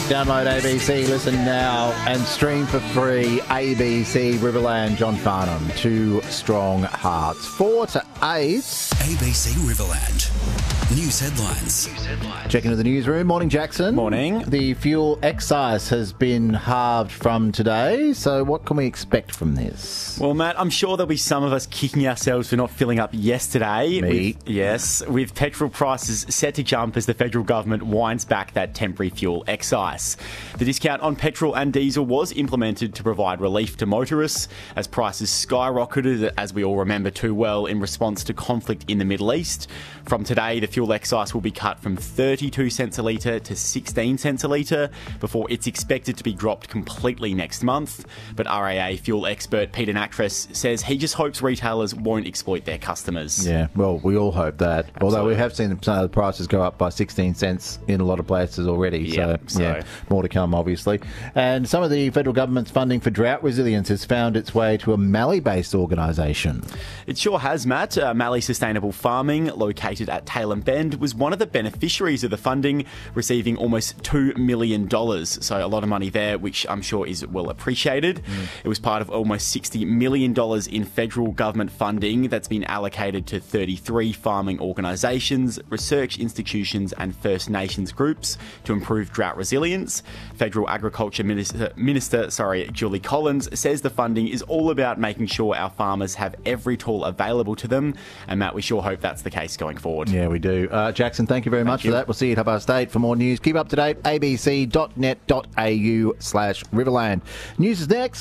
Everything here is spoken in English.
Download ABC, listen now, and stream for free ABC Riverland. John Farnham, Two Strong Hearts. 4 to 8. ABC Riverland. News headlines. Check into the newsroom. Morning, Jackson. Morning. The fuel excise has been halved from today, so what can we expect from this? Well, Matt, I'm sure there'll be some of us kicking ourselves for not filling up yesterday. Me. With petrol prices set to jump as the federal government winds back that temporary fuel excise. The discount on petrol and diesel was implemented to provide relief to motorists as prices skyrocketed, as we all remember too well, in response to conflict in the Middle East. From today, the fuel excise will be cut from 32 cents a litre to 16 cents a litre before it's expected to be dropped completely next month. But RAA fuel expert Peter Nattrass says he just hopes retailers won't exploit their customers. Yeah, well, we all hope that. Absolutely. Although we have seen some of the prices go up by 16 cents in a lot of places already. So, more to come, obviously. And some of the federal government's funding for drought resilience has found its way to a Mallee-based organisation. It sure has, Matt. Mallee Sustainable Farming, located at Tailem Bend, was one of the beneficiaries of the funding, receiving almost $2 million. So a lot of money there, which I'm sure is well appreciated. It was part of almost $60 million in federal government funding that's been allocated to 33 farming organisations, research institutions and First Nations groups to improve drought resilience. Federal Agriculture Minister Julie Collins says the funding is all about making sure our farmers have every tool available to them. And Matt, we sure hope that's the case going forward. Yeah, we do. Jackson, thank you very much for that. We'll see you at 8:30 for more news. Keep up to date, abc.net.au/Riverland. News is next.